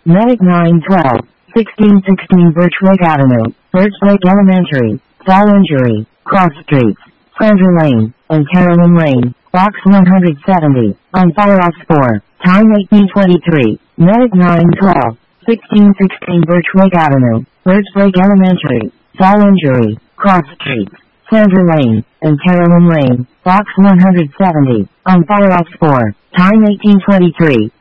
Medic 912, 1616 Birchwood Avenue, Birchlake Elementary, Fall Injury, Cross Streets, Sandra Lane, and Carolyn Lane, Box 170, on fire off 4, time 1823, Medic 912, 1616 Birchwood Avenue, Birchlake Elementary, Fall Injury, Cross Streets, Sandra Lane, and Carolyn Lane, Box 170, on fire off 4, time 1823.